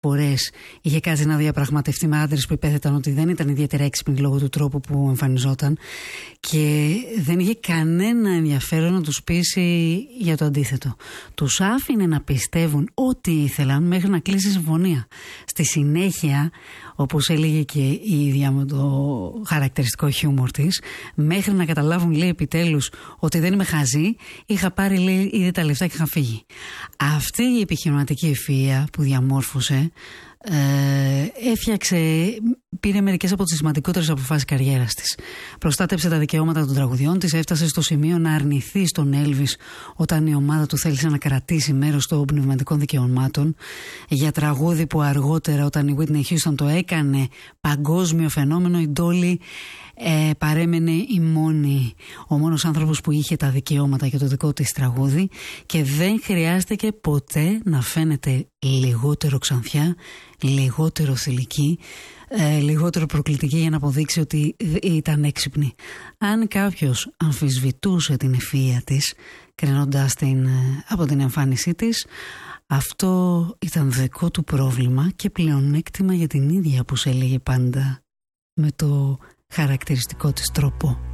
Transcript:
φορές είχε κάτσει να διαπραγματευτεί με άντρες που υπέθεταν ότι δεν ήταν ιδιαίτερα έξυπνοι λόγω του τρόπου που εμφανιζόταν και δεν είχε κανένα ενδιαφέρον να τους πείσει για το αντίθετο. Τους άφηνε να πιστεύουν ό,τι ήθελαν μέχρι να κλείσει συμφωνία. Στη συνέχεια, όπως έλεγε και η ίδια με το χαρακτηριστικό χιούμορ της, μέχρι να καταλάβουν, λέει, επιτέλους ότι δεν είμαι χαζή, είχα πάρει, λέει, ήδη τα λεφτά και είχα φύγει. Αυτή η επιχειρηματική ευφυΐα που διαμόρφωσε πήρε μερικές από τις σημαντικότερες αποφάσεις καριέρας της. Προστάτεψε τα δικαιώματα των τραγουδιών της, έφτασε στο σημείο να αρνηθεί στον Έλβις όταν η ομάδα του θέλησε να κρατήσει μέρος των πνευματικών δικαιωμάτων για τραγούδι που αργότερα, όταν η Whitney Houston το έκανε παγκόσμιο φαινόμενο, η Dolly παρέμενε ο μόνος άνθρωπος που είχε τα δικαιώματα για το δικό της τραγούδι και δεν χρειάστηκε ποτέ να φαίνεται λιγότερο ξανθιά, λιγότερο θηλυκή, λιγότερο προκλητική για να αποδείξει ότι ήταν έξυπνη. Αν κάποιος αμφισβητούσε την ευφυΐα της, κρίνοντάς την από την εμφάνισή της, αυτό ήταν δικό του πρόβλημα και πλεονέκτημα για την ίδια, που σε έλεγε πάντα με το χαρακτηριστικό της τρόπο.